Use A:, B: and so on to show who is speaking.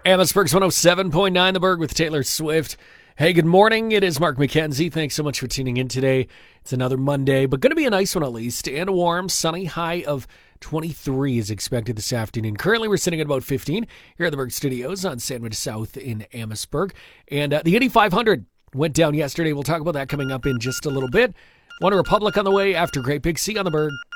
A: Amherstburg's 107.9 The Berg with Taylor Swift. Hey, good morning. It is Mark McKenzie. Thanks so much for tuning in today. It's another Monday, but going to be a nice one at least, and a warm, sunny high of 23 is expected this afternoon. Currently, we're sitting at about 15 here at the Berg Studios on Sandwich South in Amherstburg. And the Indy 500 went down yesterday. We'll talk about that coming up in just a little bit. One Republic on the way after Great Big C on the Berg.